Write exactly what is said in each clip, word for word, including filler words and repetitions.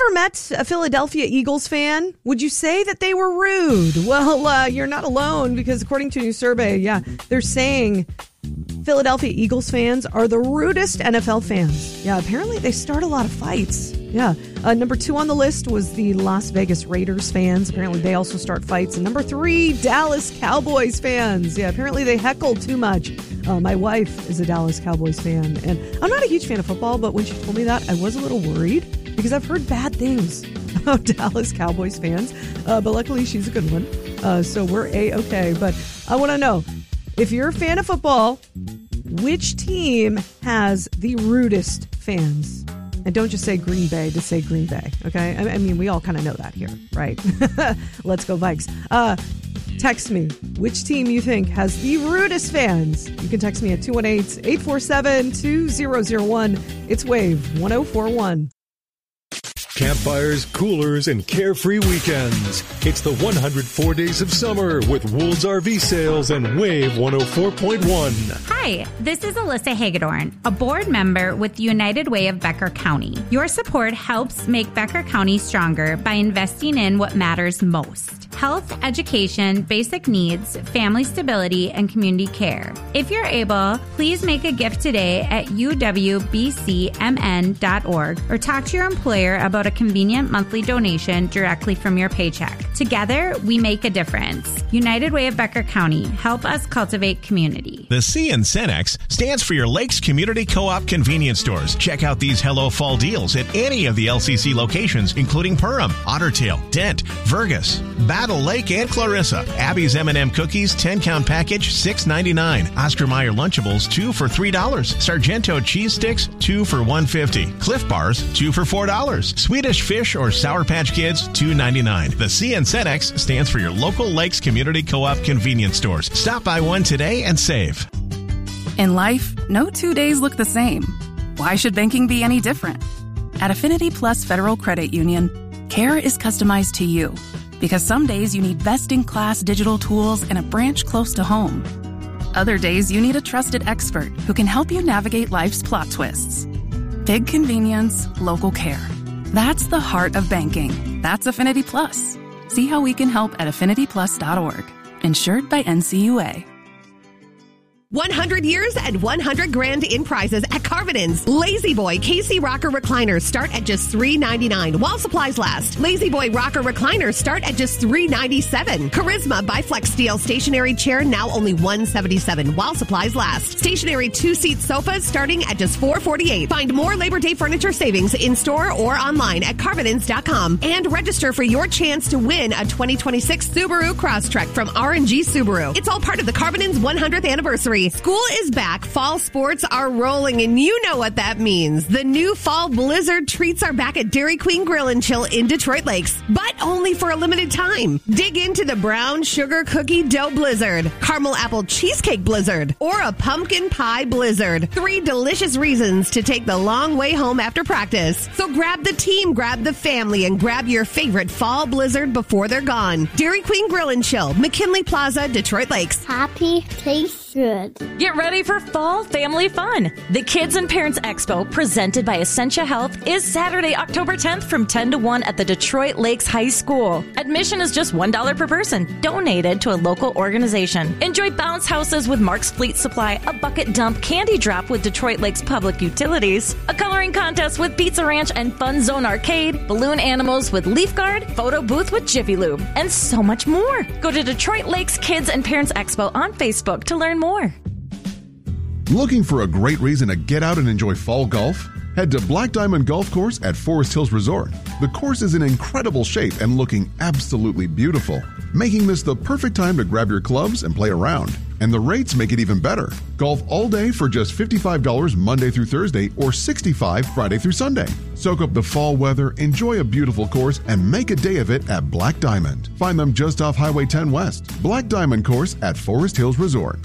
ever met a Philadelphia Eagles fan? Would you say that they were rude? Well, uh, you're not alone, because according to a new survey, yeah, they're saying Philadelphia Eagles fans are the rudest N F L fans. Yeah, apparently they start a lot of fights. Yeah. Uh, number two on the list was the Las Vegas Raiders fans. Apparently they also start fights. And number three, Dallas Cowboys fans. Yeah, apparently they heckle too much. Uh, my wife is a Dallas Cowboys fan, and I'm not a huge fan of football, but when she told me that, I was a little worried because I've heard bad things about Dallas Cowboys fans. Uh, but luckily she's a good one. Uh, so we're A-okay. But I want to know, if you're a fan of football, which team has the rudest fans? And don't just say Green Bay to say Green Bay, okay? I, I mean, we all kind of know that here, right? Let's go Vikes. Uh, text me which team you think has the rudest fans. You can text me at two one eight, eight four seven, two zero zero one. It's Wave one oh four one. Campfires, coolers, and carefree weekends. It's the one hundred four days of summer with Wool's R V Sales and Wave one oh four point one. Hi, this is Alyssa Hagedorn, a board member with the United Way of Becker County. Your support helps make Becker County stronger by investing in what matters most: health, education, basic needs, family stability, and community care. If you're able, please make a gift today at u w b c m n dot org or talk to your employer about a convenient monthly donation directly from your paycheck. Together, we make a difference. United Way of Becker County. Help us cultivate community. The C in Cenex stands for your Lakes Community Co-op convenience stores. Check out these Hello Fall deals at any of the L C C locations, including Perham, Ottertail, Dent, Vergas, Battle Lake, and Clarissa. Abby's M and M cookies, ten count package, six ninety-nine. Oscar Mayer Lunchables, two for three dollars. Sargento cheese sticks, two for one fifty. Cliff Bars, two for four dollars. Swedish Fish or Sour Patch Kids, two ninety-nine. The C in Cenex stands for your local Lakes Community Co-op convenience stores. Stop by one today and save. In life, no two days look the same. Why should banking be any different? At Affinity Plus Federal Credit Union, care is customized to you. Because some days you need best-in-class digital tools and a branch close to home. Other days you need a trusted expert who can help you navigate life's plot twists. Big convenience, local care. That's the heart of banking. That's Affinity Plus. See how we can help at affinity plus dot org. Insured by N C U A. one hundred years and one hundred grand in prizes at Carvin's. Lazy Boy K C Rocker Recliners start at just three ninety-nine while supplies last. Lazy Boy Rocker Recliners start at just three ninety-seven. Charisma Biflex Steel Stationary Chair now only one seventy-seven while supplies last. Stationary two-seat sofas starting at just four forty-eight. Find more Labor Day furniture savings in store or online at carvinins dot com. And register for your chance to win a twenty twenty-six Subaru Crosstrek from R and G Subaru. It's all part of the Carvinins one hundredth anniversary. School is back, fall sports are rolling, and you know what that means. The new fall blizzard treats are back at Dairy Queen Grill and Chill in Detroit Lakes, but only for a limited time. Dig into the brown sugar cookie dough blizzard, caramel apple cheesecake blizzard, or a pumpkin pie blizzard. Three delicious reasons to take the long way home after practice. So grab the team, grab the family, and grab your favorite fall blizzard before they're gone. Dairy Queen Grill and Chill, McKinley Plaza, Detroit Lakes. Happy, tastes good. Get ready for fall family fun. The Kids and Parents Expo, presented by Essentia Health, is Saturday, October tenth from ten to one at the Detroit Lakes High School. Admission is just one dollar per person, donated to a local organization. Enjoy bounce houses with Mark's Fleet Supply, a bucket dump candy drop with Detroit Lakes Public Utilities, a coloring contest with Pizza Ranch and Fun Zone Arcade, balloon animals with Leaf Guard, photo booth with Jiffy Lube, and so much more. Go to Detroit Lakes Kids and Parents Expo on Facebook to learn more. Looking for a great reason to get out and enjoy fall golf? Head to Black Diamond Golf Course at Forest Hills Resort. The course is in incredible shape and looking absolutely beautiful, making this the perfect time to grab your clubs and play around. And the rates make it even better. Golf all day for just fifty-five dollars Monday through Thursday or sixty-five dollars Friday through Sunday. Soak up the fall weather, enjoy a beautiful course, and make a day of it at Black Diamond. Find them just off Highway ten West. Black Diamond Course at Forest Hills Resort.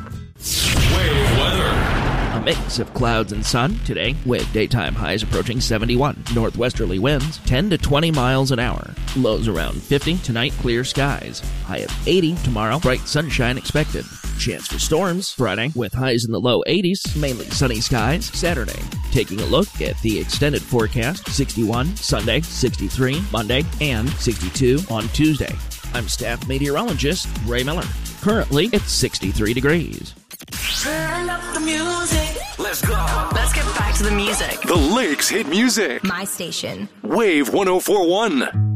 Wave weather. A mix of clouds and sun today, with daytime highs approaching seventy-one. Northwesterly winds ten to twenty miles an hour. Lows around fifty. Tonight, clear skies. High of eighty tomorrow. Bright sunshine expected. Chance for storms Friday, with highs in the low eighties. Mainly sunny skies. Saturday, Taking a look at the extended forecast, sixty-one Sunday, sixty-three Monday, and sixty-two on Tuesday. I'm staff meteorologist Ray Miller. Currently, it's sixty-three degrees. Turn up the music. Let's go. Let's get back to the music. The Lakes Hit Music. My station. Wave one oh four point one.